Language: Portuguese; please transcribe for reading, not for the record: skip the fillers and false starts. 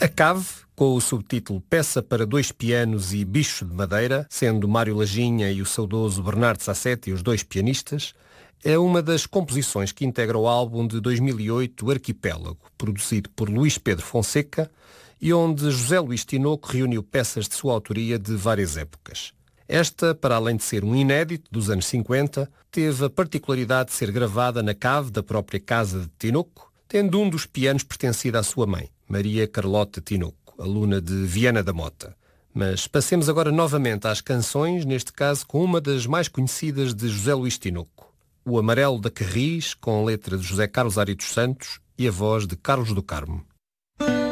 A Cave, com o subtítulo Peça para dois pianos e bicho de madeira, sendo Mário Lajinha e o saudoso Bernardo Sassetti os dois pianistas, é uma das composições que integra o álbum de 2008 Arquipélago, produzido por Luís Pedro Fonseca e onde José Luís Tinoco reuniu peças de sua autoria de várias épocas. Esta, para além de ser um inédito dos anos 50, teve a particularidade de ser gravada na cave da própria casa de Tinoco, tendo um dos pianos pertencido à sua mãe, Maria Carlota Tinoco, aluna de Viana da Mota. Mas passemos agora novamente às canções, neste caso com uma das mais conhecidas de José Luís Tinoco, O Amarelo da Carris, com letra de José Carlos Ari dos Santos e a voz de Carlos do Carmo.